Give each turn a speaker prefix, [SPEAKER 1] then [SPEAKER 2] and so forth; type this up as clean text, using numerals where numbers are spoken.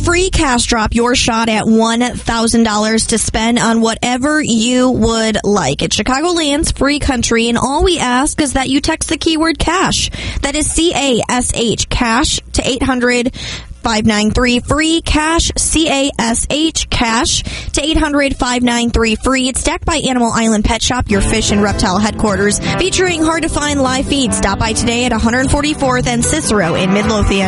[SPEAKER 1] free cash drop, your shot at $1,000 to spend on whatever you would like. It's Chicagoland's free country, and all we ask is that you text the keyword cash. That is CASH, cash, to 800-593-FREE, cash, CASH, cash, to 800-593-FREE. It's stacked by Animal Island Pet Shop, your fish and reptile headquarters, featuring hard-to-find live feeds. Stop by today at 144th and Cicero in Midlothian.